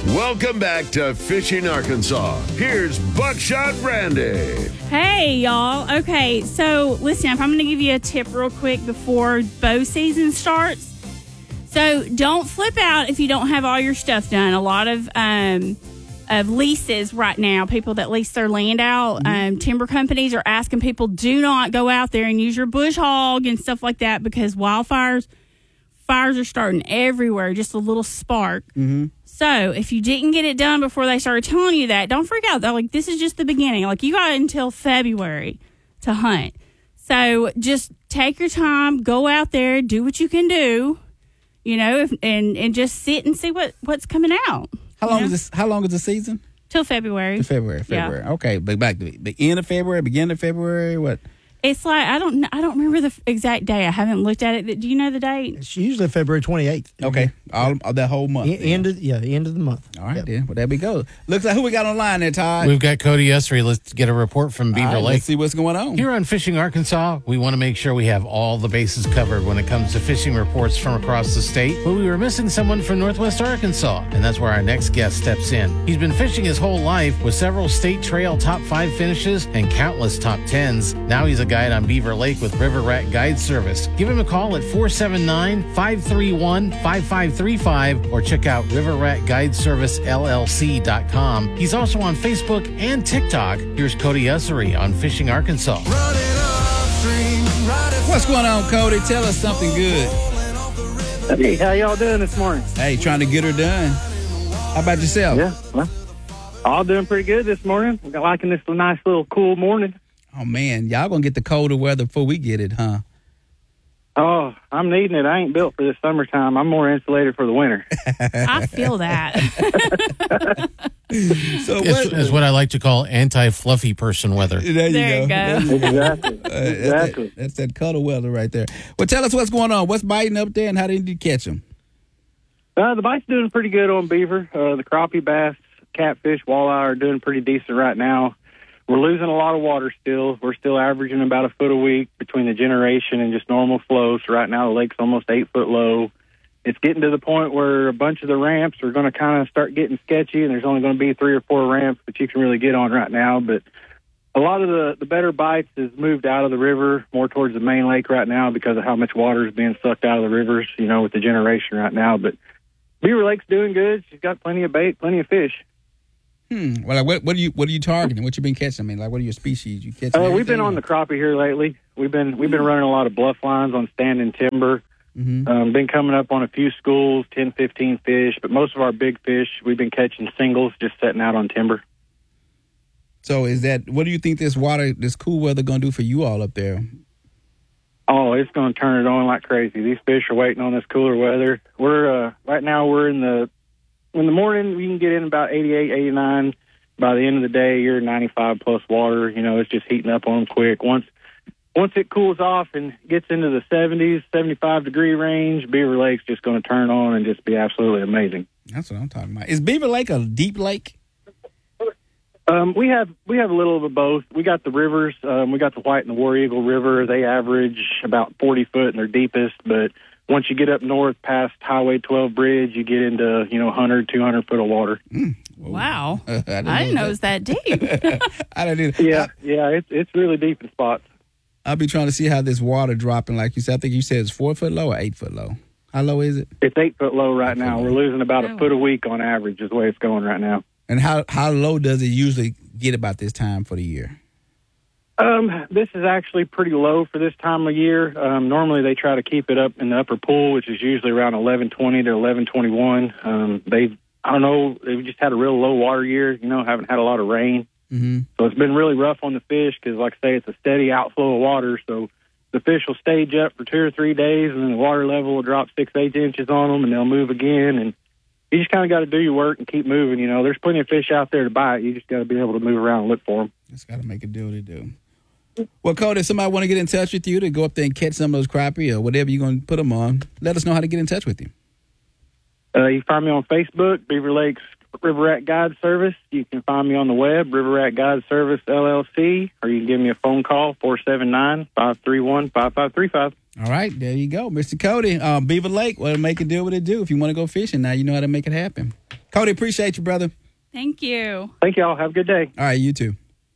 Welcome back to Fishing Arkansas. Here's Buckshot Brandy. Hey, y'all. Okay, so listen, if I'm going to give you a tip real quick before bow season starts. So don't flip out if you don't have all your stuff done. A lot of leases right now, people that lease their land out, timber companies are asking people, do not go out there and use your bush hog and stuff like that because fires are starting everywhere, just a little spark. Mm-hmm. So if you didn't get it done before they started telling you that, don't freak out. They're like, this is just the beginning. Like, you got until February to hunt. So just take your time, go out there, do what you can do, and just sit and see what's coming out. How long is this? How long is the season? Till February. To February. Yeah. Okay, but back to the end of February, beginning of February, what? It's like I don't remember the exact day. I haven't looked at it. Do you know the date? It's usually February 28th. Okay, all that whole month. The end of the month. All right, then. Well, there we go. Looks like who we got online there, Todd? We've got Cody Essery. Let's get a report from Beaver Lake. Let's see what's going on. Here on Fishing Arkansas, we want to make sure we have all the bases covered when it comes to fishing reports from across the state. But we were missing someone from Northwest Arkansas, and that's where our next guest steps in. He's been fishing his whole life with several state trail top 5 finishes and countless top 10s. Now he's a guide on Beaver Lake with River Rat Guide Service. Give him a call at 479-531-5535 or check out riverratguideservicellc.com. He's also on Facebook and TikTok. Here's Cody Essery on Fishing Arkansas. What's going on, Cody? Tell us something good. Hey, how y'all doing this morning? Hey, trying to get her done. How about yourself? Yeah, well, all doing pretty good this morning. We're liking this nice little cool morning. Oh, man. Y'all going to get the colder weather before we get it, huh? Oh, I'm needing it. I ain't built for the summertime. I'm more insulated for the winter. I feel that. So it's what I like to call anti-fluffy person weather. There you go. Exactly. That's that colder weather right there. Well, tell us what's going on. What's biting up there and how did you catch them? The bite's doing pretty good on beaver. The crappie, bass, catfish, walleye are doing pretty decent right now. We're losing a lot of water still. We're still averaging about a foot a week between the generation and just normal flow. So right now the lake's almost 8 foot low. It's getting to the point where a bunch of the ramps are going to kind of start getting sketchy, and there's only going to be 3 or 4 ramps that you can really get on right now. But a lot of the better bites has moved out of the river more towards the main lake right now because of how much water is being sucked out of the rivers, with the generation right now. But Beaver Lake's doing good. She's got plenty of bait, plenty of fish. Well, what are you targeting? What you been catching? I mean, what are your species? You catching? We've been on the crappie here lately. We've been running a lot of bluff lines on standing timber. Mm-hmm. Been coming up on a few schools, 10, 15 fish, but most of our big fish we've been catching singles, just setting out on timber. So what do you think this cool weather going to do for you all up there? Oh, it's going to turn it on like crazy. These fish are waiting on this cooler weather. We're right now in the morning, we can get in about 88, 89. By the end of the day, you're 95 plus water. It's just heating up on them quick. Once it cools off and gets into the 70s, 75-degree range, Beaver Lake's just going to turn on and just be absolutely amazing. That's what I'm talking about. Is Beaver Lake a deep lake? We have a little of both. We got the rivers. We got the White and the War Eagle River. They average about 40 foot and they're deepest, but once you get up north past Highway 12 bridge, you get into 100, 200 foot of water. Wow. I didn't know it was that deep. I didn't either. Yeah, it's really deep in spots. I'll be trying to see how this water dropping. Like you said, I think you said it's 4 foot low or 8 foot low. How low is it? It's 8 foot low right now. We're losing about a foot a week on average is the way it's going right now. And how low does it usually get about this time for the year? This is actually pretty low for this time of year. Normally they try to keep it up in the upper pool, which is usually around 1120 to 1121. They've just had a real low water year, haven't had a lot of rain. Mm-hmm. So it's been really rough on the fish because, like I say, it's a steady outflow of water. So the fish will stage up for 2 or 3 days, and then the water level will drop 6-8 inches on them, and they'll move again. And you just kind of got to do your work and keep moving. There's plenty of fish out there to bite. You just got to be able to move around and look for them. Just got to make it do what it do. Well, Cody, if somebody want to get in touch with you to go up there and catch some of those crappie or whatever you're going to put them on, let us know how to get in touch with you. You can find me on Facebook, Beaver Lakes River Rat Guide Service. You can find me on the web, River Rat Guide Service LLC, or you can give me a phone call, 479-531-5535. All right, there you go. Mr. Cody, Beaver Lake, well, make it do what it do. If you want to go fishing, now you know how to make it happen. Cody, appreciate you, brother. Thank you. Thank y'all. Have a good day. All right, you too.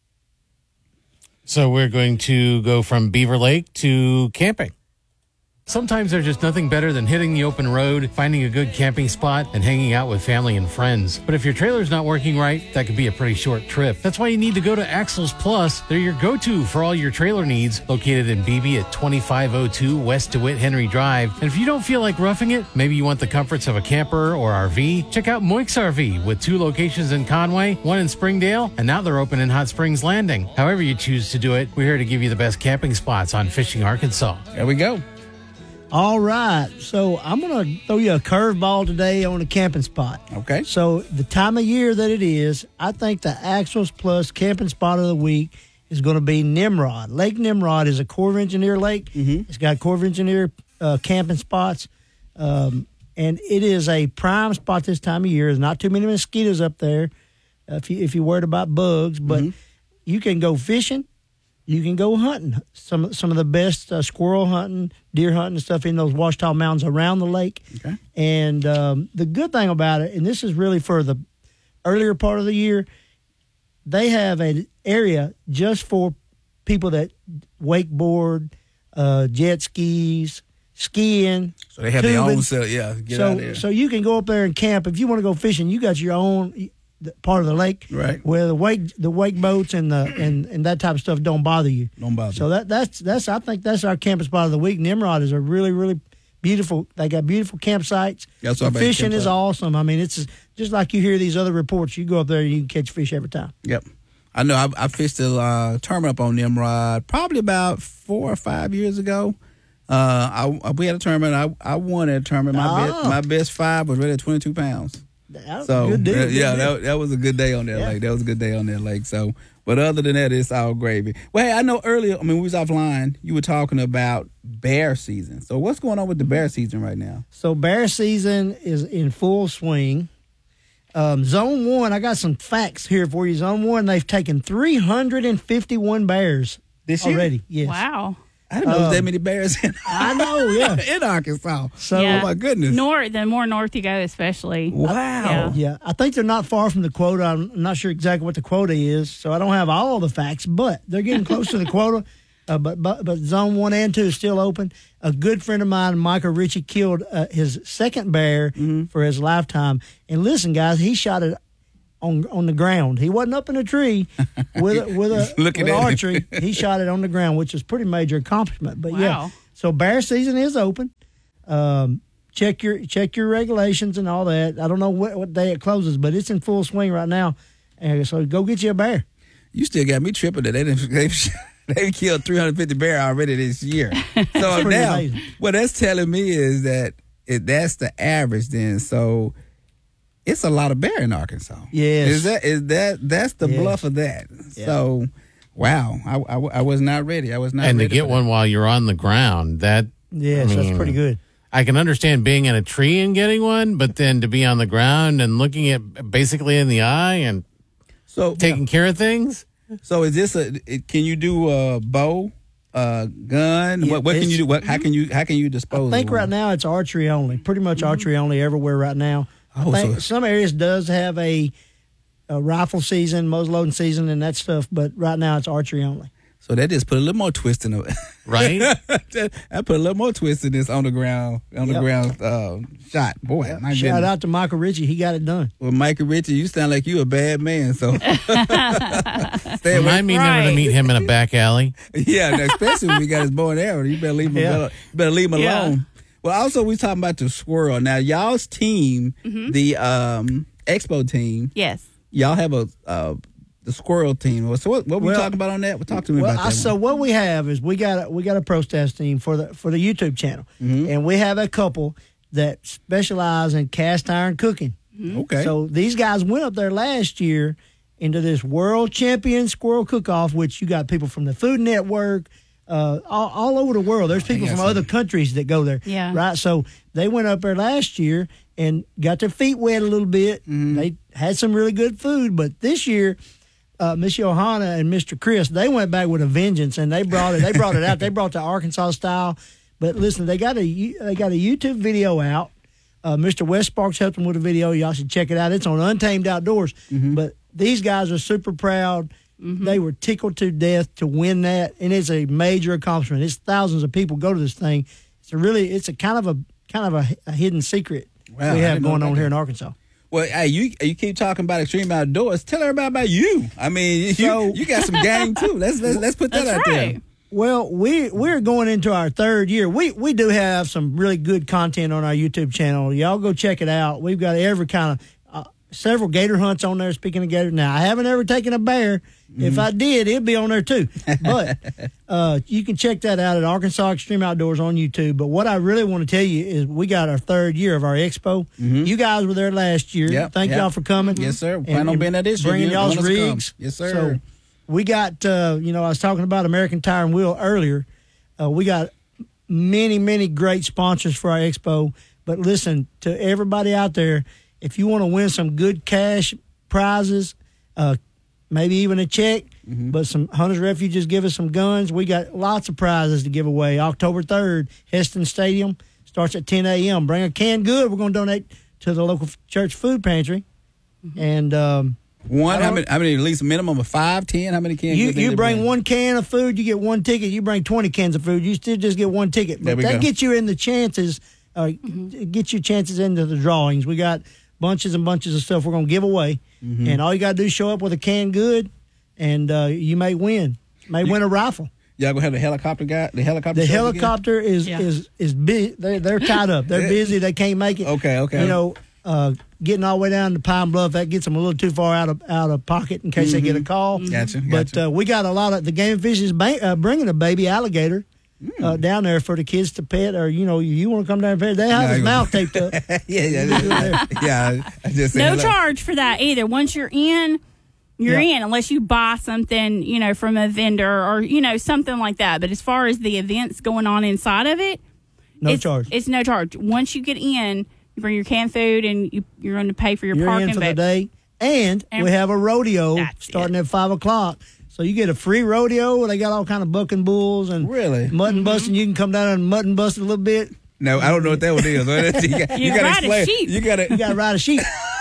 So we're going to go from Beaver Lake to camping. Sometimes there's just nothing better than hitting the open road, finding a good camping spot, and hanging out with family and friends. But if your trailer's not working right, that could be a pretty short trip. That's why you need to go to Axles Plus. They're your go-to for all your trailer needs, located in Beebe at 2502 West DeWitt Henry Drive. And if you don't feel like roughing it, maybe you want the comforts of a camper or RV, check out Moix RV with 2 locations in Conway, 1 in Springdale, and now they're open in Hot Springs Landing. However you choose to do it, we're here to give you the best camping spots on Fishing Arkansas. There we go. All right. So I'm going to throw you a curveball today on a camping spot. Okay. So the time of year that it is, I think the Axles Plus camping spot of the week is going to be Nimrod. Lake Nimrod is a Corps of Engineer lake. Mm-hmm. It's got Corps of Engineer camping spots. And it is a prime spot this time of year. There's not too many mosquitoes up there if you're worried about bugs. But you can go fishing. You can go hunting. Some of the best squirrel hunting, deer hunting, and stuff in those Washita Mountains around the lake. Okay. And the good thing about it, and this is really for the earlier part of the year, they have an area just for people that wakeboard, jet skis, skiing. So they have their own set, get out there. So you can go up there and camp. If you want to go fishing, you got your own part of the lake, right, where the wake boats and that type of stuff don't bother you. So that's I think that's our camping spot of the week. Nimrod is a really, really beautiful. They got beautiful campsites. The fishing is awesome. I mean, it's just like you hear these other reports. You go up there and you can catch fish every time. Yep. I know. I fished a tournament up on Nimrod probably about 4 or 5 years ago. We had a tournament. I won at a tournament. My best 5 was right at 22 pounds. So good deal, that was a good day on that lake. That was a good day on that lake. So, but other than that, it's all gravy. Well, hey, I know earlier. I mean, we was offline. You were talking about bear season. So, what's going on with the bear season right now? So, bear season is in full swing. Zone 1, I got some facts here for you. Zone 1, they've taken 351 bears this year already. Yes. Wow. I didn't know there was that many bears in in Arkansas. So, oh my goodness. The more north you go, especially. Wow. Yeah, I think they're not far from the quota. I'm not sure exactly what the quota is, so I don't have all the facts, but they're getting close to the quota. But Zone 1 and 2 is still open. A good friend of mine, Michael Ritchie, killed his second bear for his lifetime. And listen, guys, he shot it on the ground. He wasn't up in a tree with archery. He shot it on the ground, which is a pretty major accomplishment. But yeah, so bear season is open. Check your regulations and all that. I don't know what day it closes, but it's in full swing right now. And so go get you a bear. You still got me tripping that they killed 350 bear already this year. So now, amazing. What that's telling me is that that's the average then. So it's a lot of bear in Arkansas. Yes. That's the bluff of that. Yeah. So, wow. I was not ready. And to get one while you're on the ground, that's pretty good. I can understand being in a tree and getting one, but then to be on the ground and looking at basically in the eye and taking care of things. So is this can you do a bow, gun? Yeah, what can you do? How can you dispose? I think right now it's archery only. Pretty much archery only everywhere right now. I think some areas does have a rifle season, muzzleloading season, and that stuff, but right now it's archery only. So that just put a little more twist in it, right? I put a little more twist in this on the ground shot. Boy, shout out to Michael Ritchie, he got it done. Well, Michael Ritchie, you sound like you a bad man. So remind me never to meet him in a back alley. Yeah, especially when he got his bow and arrow. You better leave him alone. Well, also we talking about the squirrel. Now, y'all's team, the Expo team. Yes. Y'all have the squirrel team. So what we talking about on that? Talk to me about that. So what we have is we got a pro stats team for the YouTube channel, and we have a couple that specialize in cast iron cooking. Okay. So these guys went up there last year into this world champion squirrel cook-off, which you got people from the Food Network. All over the world. There's people from other countries that go there. Yeah. Right. So they went up there last year and got their feet wet a little bit. They had some really good food. But this year, Miss Johanna and Mr. Chris, they went back with a vengeance, and they brought it out. They brought the Arkansas style. But listen, they got a YouTube video out. Mr. West Sparks helped them with a video. Y'all should check it out. It's on Untamed Outdoors. But these guys are super proud. They were tickled to death to win that, and it's a major accomplishment. It's thousands of people go to this thing. It's a kind of a hidden secret we have going on here in Arkansas. Well, hey, you keep talking about Extreme Outdoors. Tell everybody about you. I mean, you got some game too. Let's put that out there. Well, we're going into our third year. We do have some really good content on our YouTube channel. Y'all go check it out. We've got every kind of several gator hunts on there. Speaking of gators, now I haven't ever taken a bear. If I did, it'd be on there too. But you can check that out at Arkansas Extreme Outdoors on YouTube. But what I really want to tell you is we got our third year of our expo. You guys were there last year. Thank y'all for coming. Yes, sir. Plan on being there this year. Bringing y'all's rigs. Yes, sir. So we got, I was talking about American Tire and Wheel earlier. We got many, many great sponsors for our expo. But listen, to everybody out there, if you want to win some good cash prizes, maybe even a check, but some Hunters Refuges give us some guns. We got lots of prizes to give away. October 3rd, Heston Stadium starts at 10 a.m. Bring a canned good. We're going to donate to the local church food pantry. And how many? At least a minimum of 5, 10? How many cans? You bring one can of food, you get one ticket. You bring 20 cans of food, you still just get one ticket. But that gets you in the chances. Get your chances into the drawings. We got bunches and bunches of stuff we're going to give away. And all you got to do is show up with a canned good, and you may win. Win a rifle. Y'all going to have the helicopter guy? The helicopter is busy. They're tied up. They're busy. They can't make it. Okay. Getting all the way down to Pine Bluff, that gets them a little too far out of pocket in case they get a call. Gotcha. But we got a lot of the Game and Fish is bringing a baby alligator down there for the kids to pet, or you want to come down and pet. They have his mouth taped up. Yeah. I just no charge for that either. Once you're in, you're in, unless you buy something, from a vendor or something like that. But as far as the events going on inside of it, no charge. It's no charge. Once you get in, you bring your canned food, and you're going to pay for your parking. You're in for the day, and we have a rodeo starting at 5:00. So you get a free rodeo. They got all kind of bucking bulls and mutton busting. You can come down and mutton bust a little bit. No, I don't know what that one is. you got ride a sheep. You got to ride a sheep.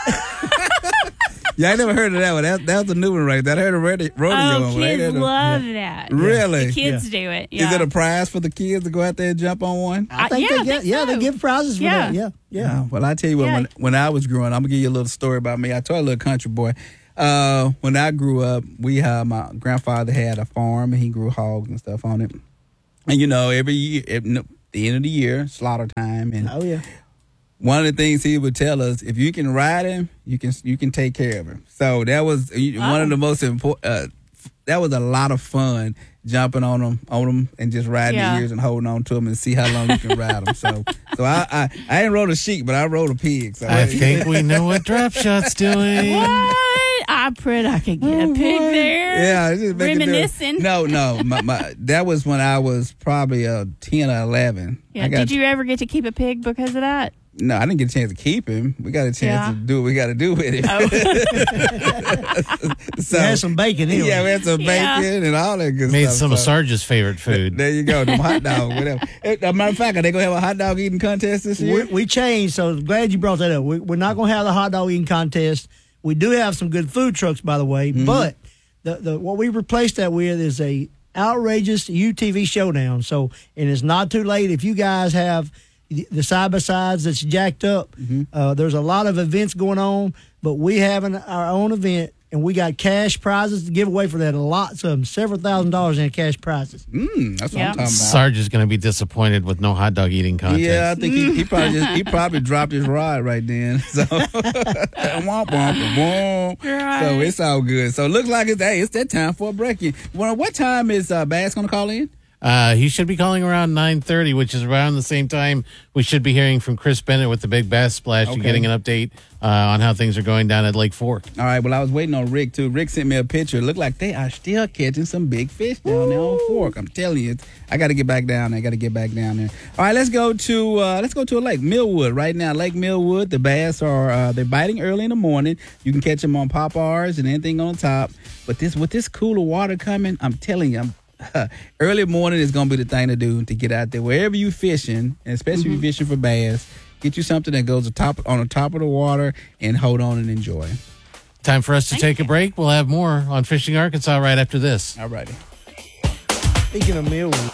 Yeah, I never heard of that one. That was a new one right there. I heard a rodeo. Oh, kids love that. Really? The kids do it. Yeah. Is it a prize for the kids to go out there and jump on one? I think they give prizes for that. Yeah. Well, I tell you what, when I was growing up, I'm going to give you a little story about me. I told a little country boy. When I grew up, my grandfather had a farm, and he grew hogs and stuff on it. And every year, at the end of the year, slaughter time, and one of the things he would tell us: if you can ride him, you can take care of him. So that was one of the most important. That was a lot of fun, jumping on them, and just riding the ears and holding on to them and see how long you can ride them. So I ain't rode a sheep, but I rode a pig. So I think we know what Drop Shot's doing. What? I prayed I could get a pig there. Yeah, just reminiscing. No, that was when I was probably 10 or 11. Yeah. Did you ever get to keep a pig because of that? No, I didn't get a chance to keep him. We got a chance to do what we got to do with him. So, we had some bacon anyway. Yeah, we had some bacon and all that good stuff. Made some of Sarge's favorite food. There you go, them hot dogs, whatever. As a matter of fact, are they going to have a hot dog eating contest this year? We changed, so glad you brought that up. We're not going to have the hot dog eating contest. We do have some good food trucks, by the way, but the what we replaced that with is a outrageous UTV showdown. So, and it's not too late if you guys have the side-by-sides that's jacked up. There's a lot of events going on, but we have our own event, and we got cash prizes to give away for that. Lots of them, several $1,000s in cash prizes. That's what I'm talking about. Sarge is going to be disappointed with no hot dog eating contest. Yeah, I think he probably dropped his rod right then. So, womp, womp, womp. Right. So it's all good. So it looks like it's that time for a break-in. Well, what time is Bass going to call in? He should be calling around 9:30, which is around the same time we should be hearing from Chris Bennett with the Big Bass Splash and getting an update on how things are going down at Lake Fork. All right, well, I was waiting on Rick, too. Rick sent me a picture. It looked like they are still catching some big fish down there on Fork. I'm telling you, I got to get back down there. All right, let's go to a lake, Millwood, right now. Lake Millwood, the bass are they're biting early in the morning. You can catch them on pop-Rs and anything on top. But with this cooler water coming, I'm telling you, early morning is going to be the thing to do to get out there. Wherever you're fishing, and especially if you're fishing for bass, get you something that goes on the top of the water and hold on and enjoy. Time for us to take a break. We'll have more on Fishing Arkansas right after this. All righty. Speaking of Millwood.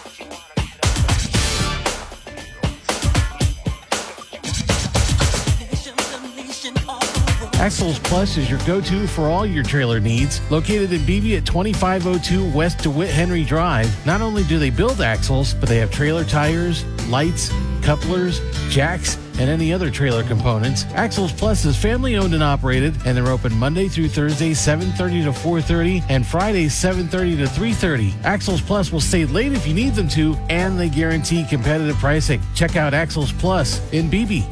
Axles Plus is your go-to for all your trailer needs. Located in Beebe at 2502 West DeWitt Henry Drive, not only do they build axles, but they have trailer tires, lights, couplers, jacks, and any other trailer components. Axles Plus is family-owned and operated, and they're open Monday through Thursday, 7:30 to 4:30, and Fridays, 7:30 to 3:30. Axles Plus will stay late if you need them to, and they guarantee competitive pricing. Check out Axles Plus in Beebe.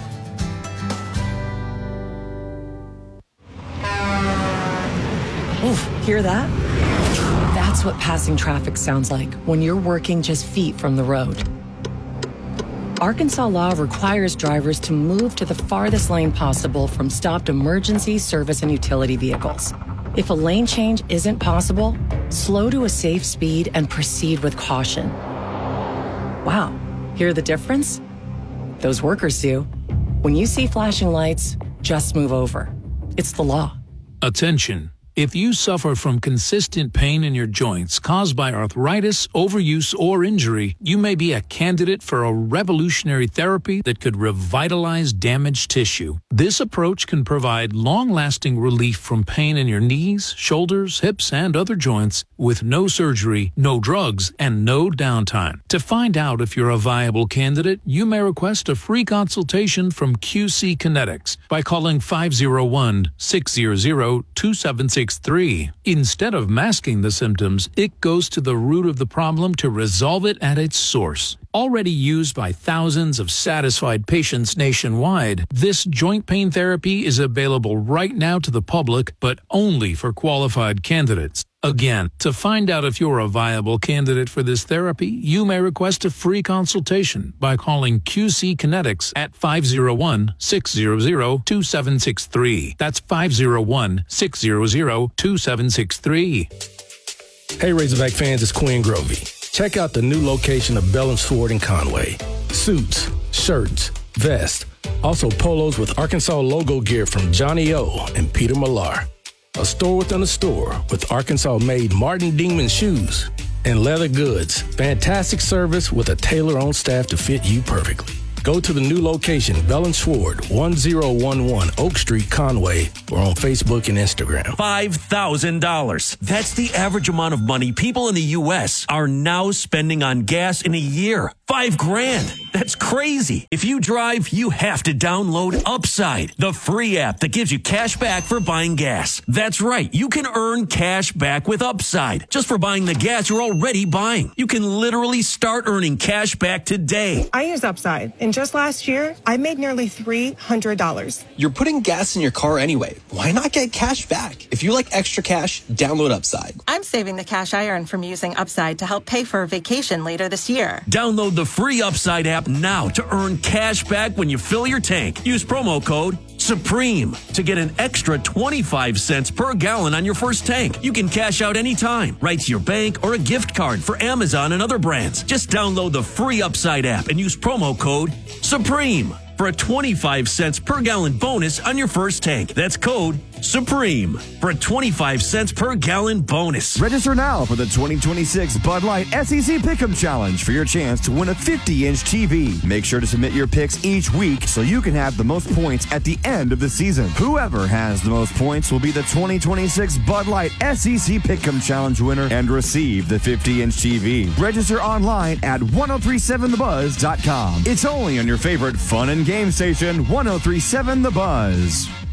Oof, hear that? That's what passing traffic sounds like when you're working just feet from the road. Arkansas law requires drivers to move to the farthest lane possible from stopped emergency, service, and utility vehicles. If a lane change isn't possible, slow to a safe speed and proceed with caution. Wow, hear the difference? Those workers do. When you see flashing lights, just move over. It's the law. Attention. If you suffer from consistent pain in your joints caused by arthritis, overuse, or injury, you may be a candidate for a revolutionary therapy that could revitalize damaged tissue. This approach can provide long-lasting relief from pain in your knees, shoulders, hips, and other joints with no surgery, no drugs, and no downtime. To find out if you're a viable candidate, you may request a free consultation from QC Kinetics by calling 501-600-2763. Instead of masking the symptoms, it goes to the root of the problem to resolve it at its source. Already used by thousands of satisfied patients nationwide, this joint pain therapy is available right now to the public, but only for qualified candidates. Again, to find out if you're a viable candidate for this therapy, you may request a free consultation by calling QC Kinetics at 501-600-2763. That's 501-600-2763. Hey Razorback fans, it's Quinn Grovey. Check out the new location of Bellums Ford in Conway. Suits, shirts, vests, also polos with Arkansas logo gear from Johnny O and Peter Millar. A store within a store with Arkansas-made Martin Dingman shoes and leather goods. Fantastic service with a tailor on staff to fit you perfectly. Go to the new location, Bellums Ford, 1011 Oak Street, Conway, or on Facebook and Instagram. $5,000. That's the average amount of money people in the U.S. are now spending on gas in a year. $5,000. That's crazy. If you drive, you have to download Upside, the free app that gives you cash back for buying gas. That's right. You can earn cash back with Upside just for buying the gas you're already buying. You can literally start earning cash back today. I use Upside, and just last year, I made nearly $300. You're putting gas in your car anyway. Why not get cash back? If you like extra cash, download Upside. I'm saving the cash I earn from using Upside to help pay for a vacation later this year. Download the free Upside app now to earn cash back when you fill your tank. Use promo code SUPREME to get an extra 25 cents per gallon on your first tank. You can cash out anytime, right to your bank or a gift card for Amazon and other brands. Just download the free Upside app and use promo code SUPREME for a 25 cents per gallon bonus on your first tank. That's code SUPREME for a 25 cents per gallon bonus. Register now for the 2026 Bud Light SEC Pick'em Challenge for your chance to win a 50-inch TV. Make sure to submit your picks each week so you can have the most points at the end of the season. Whoever has the most points will be the 2026 Bud Light SEC Pick'em Challenge winner and receive the 50-inch TV. Register online at 1037thebuzz.com. It's only on your favorite fun and game station, 1037 The Buzz.